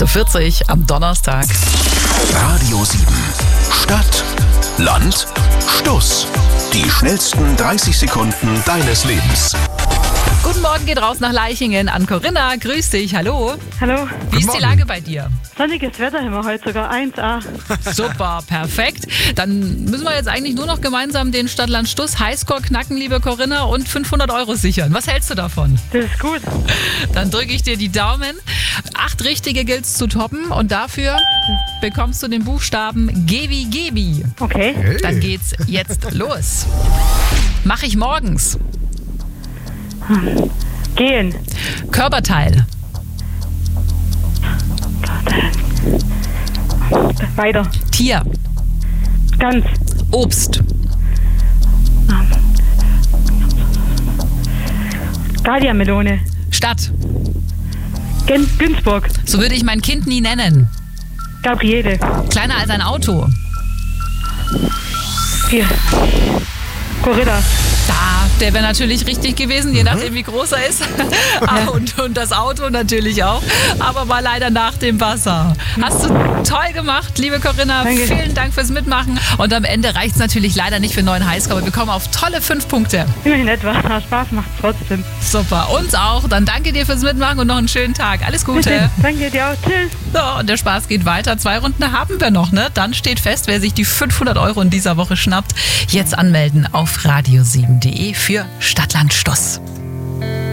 8.40 Uhr am Donnerstag. Radio 7. Stadt, Land, Stuss. Die schnellsten 30 Sekunden deines Lebens. Guten Morgen geht raus nach Leichingen an Corinna. Grüß dich, hallo. Hallo. Wie ist die Lage bei dir? Sonniges Wetter haben wir heute sogar 1A. Super, perfekt. Dann müssen wir jetzt eigentlich nur noch gemeinsam den Stadtland-Stuss Highscore knacken, liebe Corinna, und 500 € sichern. Was hältst du davon? Das ist gut. Dann drücke ich dir die Daumen. 8 richtige gilt's zu toppen und dafür bekommst du den Buchstaben G wie Gebi. Okay. Dann geht's jetzt los. Mach ich morgens. Gehen. Körperteil. Weiter. Tier. Ganz. Obst. Dahlia-Melone. Stadt. Günzburg. So würde ich mein Kind nie nennen. Gabriele. Kleiner als ein Auto. Hier. Corinna. Der wäre natürlich richtig gewesen, je nachdem wie groß er ist. Und das Auto natürlich auch. Aber war leider nach dem Wasser. Hast du toll gemacht, liebe Corinna. Danke. Vielen Dank fürs Mitmachen. Und am Ende reicht es natürlich leider nicht für einen neuen Highscore. Aber wir kommen auf tolle 5 Punkte. Immerhin etwas. Spaß macht trotzdem. Super, uns auch. Dann danke dir fürs Mitmachen und noch einen schönen Tag. Alles Gute. Bitte. Danke dir auch. Tschüss. So, und der Spaß geht weiter. 2 Runden haben wir noch, ne? Dann steht fest, wer sich die 500 € in dieser Woche schnappt. Jetzt anmelden auf radio7.de für Stadtland Stuss.